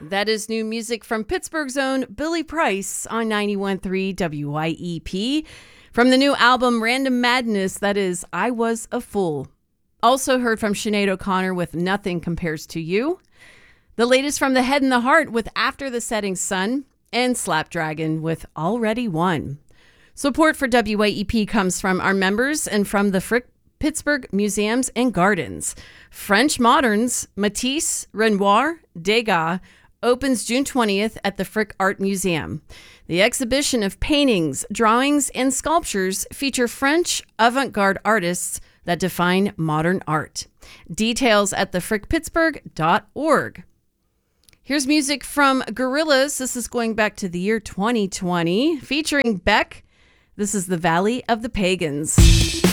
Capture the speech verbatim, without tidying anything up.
That is new music from Pittsburgh's own Billy Price on ninety-one point three W Y E P. From the new album Random Madness, that is I Was a Fool. Also heard from Sinead O'Connor with Nothing Compares to You. The latest from The Head and the Heart with After the Setting Sun. And Slapdragon with Already Won. Support for W Y E P comes from our members and from the Frick Pittsburgh Museums and Gardens. French Moderns, Matisse, Renoir, Degas, opens June twentieth at the Frick Art Museum. The exhibition of paintings, drawings, and sculptures feature French avant-garde artists that define modern art. Details at the frick pittsburgh dot org. Here's music from Gorillaz. This is going back to the year twenty twenty, featuring Beck. This is The Valley of the Pagans.